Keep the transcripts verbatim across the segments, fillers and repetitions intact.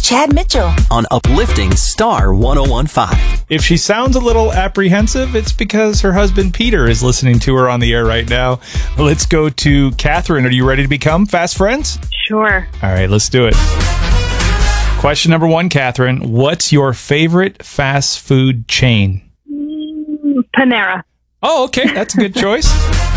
Chad Mitchell on Uplifting Star one oh one point five. If she sounds a little apprehensive, it's because her husband Peter is listening to her on the air right now. Let's go to Catherine. Are you ready to become fast friends? Sure. All right, let's do it. Question number one, Catherine. What's your favorite fast food chain? Mm, Panera. Oh, okay. That's a good choice.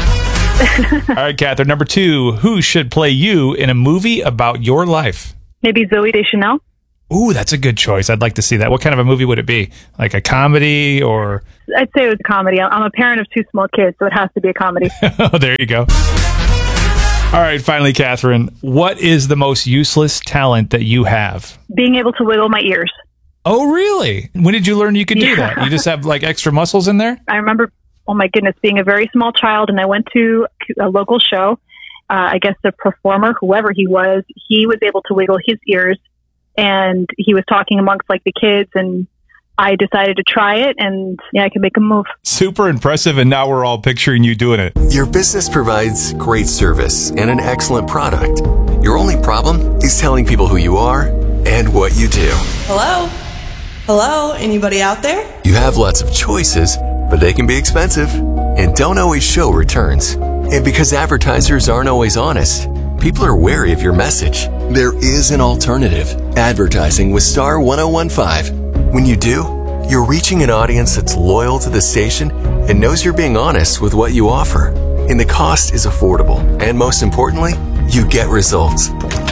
All right, Catherine. Number two, who should play you in a movie about your life? Maybe Zooey Deschanel. Ooh, that's a good choice. I'd like to see that. What kind of a movie would it be? Like a comedy or? I'd say it was a comedy. I'm a parent of two small kids, so it has to be a comedy. Oh, there you go. All right, finally, Catherine. What is the most useless talent that you have? Being able to wiggle my ears. Oh, really? When did you learn you could do Yeah. that? You just have like extra muscles in there? I remember, oh my goodness, being a very small child, and I went to a local show. Uh, I guess the performer, whoever he was, he was able to wiggle his ears, and he was talking amongst like the kids, and I decided to try it, and yeah, I could make a move. Super impressive, and now we're all picturing you doing it. Your business provides great service and an excellent product. Your only problem is telling people who you are and what you do. Hello? Hello? Anybody out there? You have lots of choices, but they can be expensive and don't always show returns. And because advertisers aren't always honest, people are wary of your message. There is an alternative. Advertising with Star one oh one point five. When you do, you're reaching an audience that's loyal to the station and knows you're being honest with what you offer. And the cost is affordable. And most importantly, you get results.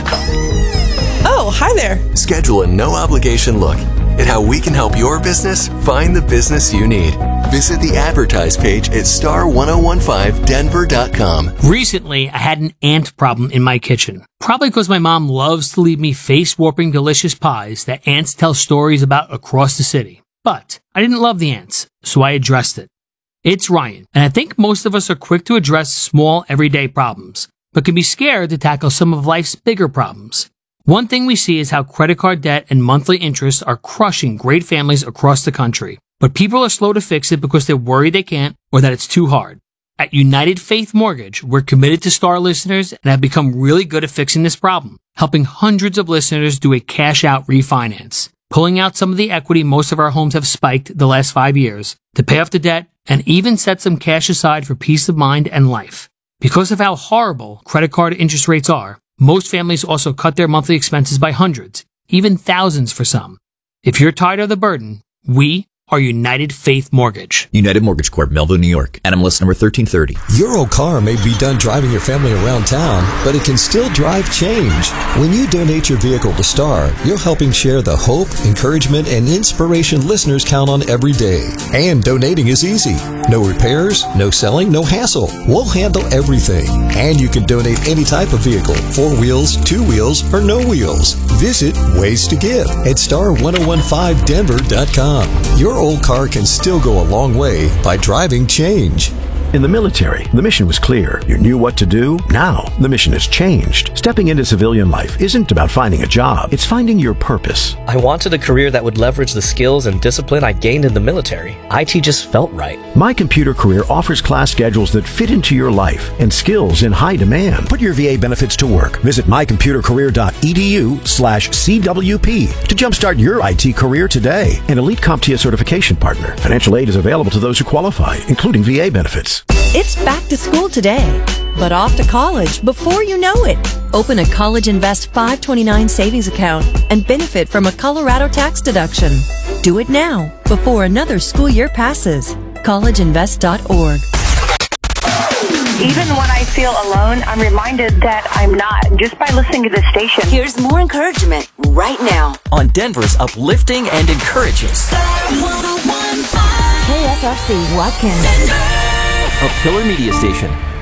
Oh, hi there. Schedule a no-obligation look at how we can help your business find the business you need. Visit the advertise page at star one oh one five denver dot com. Recently, I had an ant problem in my kitchen. Probably because my mom loves to leave me face-warping delicious pies that ants tell stories about across the city. But I didn't love the ants, so I addressed it. It's Ryan, and I think most of us are quick to address small, everyday problems, but can be scared to tackle some of life's bigger problems. One thing we see is how credit card debt and monthly interest are crushing great families across the country. But people are slow to fix it because they're worried they can't or that it's too hard. At United Faith Mortgage, we're committed to Star listeners and have become really good at fixing this problem, helping hundreds of listeners do a cash-out refinance, pulling out some of the equity most of our homes have spiked the last five years to pay off the debt and even set some cash aside for peace of mind and life. Because of how horrible credit card interest rates are, most families also cut their monthly expenses by hundreds, even thousands for some. If you're tired of the burden, we are United Faith Mortgage. United Mortgage Corp, Melville, New York. N M L S number thirteen thirty. Your old car may be done driving your family around town, but it can still drive change. When you donate your vehicle to Star, you're helping share the hope, encouragement, and inspiration listeners count on every day. And donating is easy. No repairs, no selling, no hassle. We'll handle everything. And you can donate any type of vehicle, four wheels, two wheels, or no wheels. Visit Ways to Give at star one oh one five denver dot com. Your old car can still go a long way by driving change. In the military, the mission was clear. You knew what to do. Now, the mission has changed. Stepping into civilian life isn't about finding a job. It's finding your purpose. I wanted a career that would leverage the skills and discipline I gained in the military. I T just felt right. My Computer Career offers class schedules that fit into your life and skills in high demand. Put your V A benefits to work. Visit my computer career dot e d u slash c w p to jumpstart your I T career today. An Elite CompTIA certification partner. Financial aid is available to those who qualify, including V A benefits. It's back to school today, but off to college before you know it. Open a College Invest five twenty-nine savings account and benefit from a Colorado tax deduction. Do it now before another school year passes. college invest dot org. Even when I feel alone, I'm reminded that I'm not, just by listening to this station. Here's more encouragement right now on Denver's Uplifting and Encouraging Star one oh one point five K S R C Watkins. a Pillar Media station.